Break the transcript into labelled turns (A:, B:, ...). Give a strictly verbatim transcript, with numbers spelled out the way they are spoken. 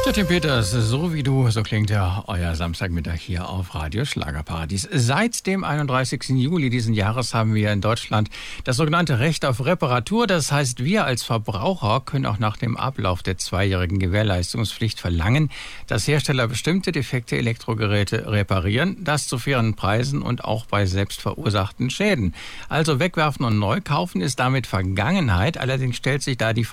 A: Der Tim Peters, so wie du, so klingt ja euer Samstagmittag hier auf Radio Schlagerparadies. Seit dem einunddreißigsten Juli diesen Jahres haben wir in Deutschland das sogenannte Recht auf Reparatur. Das heißt, wir als Verbraucher können auch nach dem Ablauf der zweijährigen Gewährleistungspflicht verlangen, dass Hersteller bestimmte defekte Elektrogeräte reparieren, das zu fairen Preisen und auch bei selbst verursachten Schäden. Also wegwerfen und neu kaufen ist damit Vergangenheit. Allerdings stellt sich da die